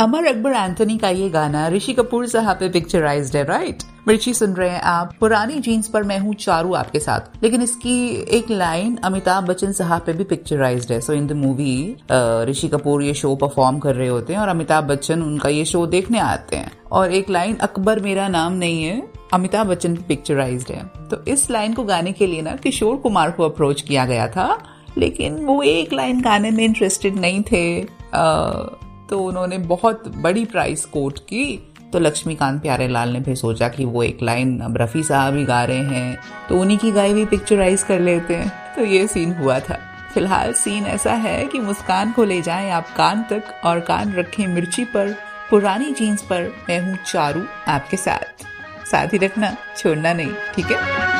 Amar Akbar Anthony का ये गाना ऋषि कपूर साहब पे पिक्चराइज्ड है, राइट? मिर्ची सुन रहे हैं आप। पुरानी जीन्स पर मैं हूँ चारू आपके साथ। लेकिन इसकी एक लाइन अमिताभ बच्चन साहब पे भी पिक्चराइज्ड है। सो in the movie Rishi Kapoor ये शो परफॉर्म कर रहे होते हैं और अमिताभ बच्चन उनका ये शो देखने आते हैं, और एक लाइन अकबर मेरा नाम नहीं है अमिताभ बच्चन पे पिक्चराइज्ड है। तो इस लाइन को गाने के लिए ना किशोर कुमार को अप्रोच किया गया था, लेकिन वो एक लाइन गाने में इंटरेस्टेड नहीं थे। तो उन्होंने बहुत बड़ी प्राइस कोट की। तो लक्ष्मीकांत प्यारेलाल ने फिर सोचा कि वो एक लाइन अब रफ़ी साहब ही गा रहे हैं तो उन्हीं की गाई भी पिक्चराइज कर लेते हैं। तो ये सीन हुआ था। फिलहाल सीन ऐसा है कि मुस्कान को ले जाएं आप कान तक और कान रखें मिर्ची पर। पुरानी जीन्स पर मैं हूँ चारू आपके साथ। साथ ही रखना, छोड़ना नहीं, ठीक है?